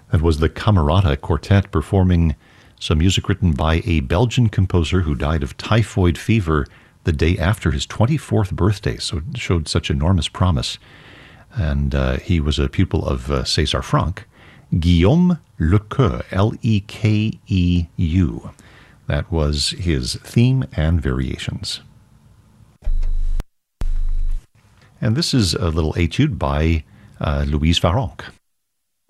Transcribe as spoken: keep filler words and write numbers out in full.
That was the Camerata Quartet performing some music written by a Belgian composer who died of typhoid fever the day after his twenty-fourth birthday, so it showed such enormous promise. And uh, he was a pupil of uh, César Franck. Guillaume Lequeux, L E K E U. That was his theme and variations. And this is a little etude by uh, Louise Varonk.